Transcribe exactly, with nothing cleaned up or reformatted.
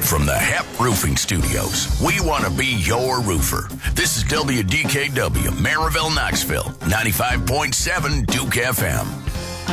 From the Hep Roofing Studios, we want to be your roofer. This is W D K W, Maryville, Knoxville, ninety-five point seven Duke F M.